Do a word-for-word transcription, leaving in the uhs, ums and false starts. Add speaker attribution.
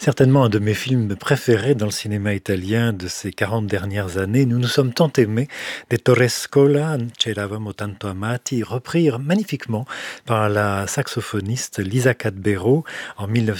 Speaker 1: Certainement un de mes films préférés dans le cinéma italien de ces quarante dernières années. Nous nous sommes tant aimés d'Ettore Scola, C'eravamo tanto amati, repris magnifiquement par la saxophoniste Lisa Cadbero en